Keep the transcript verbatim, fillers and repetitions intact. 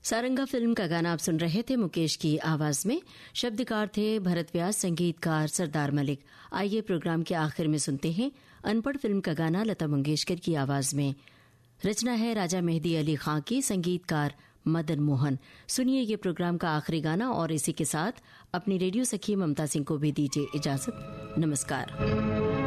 Saranga film का गाना आप सुन रहे थे मुकेश की आवाज में। शब्दकार थे भरत व्यास, संगीतकार सरदार मलिक। आइए प्रोग्राम के आखिर में सुनते हैं अनपढ़ फिल्म का गाना लता मंगेशकर की आवाज में। रचना है राजा मेहदी अली खां की, संगीतकार मदन मोहन। सुनिए ये प्रोग्राम का आखिरी गाना और इसी के साथ अपनी रेडियो सखी ममता सिंह को भी दीजिए इजाजत। नमस्कार।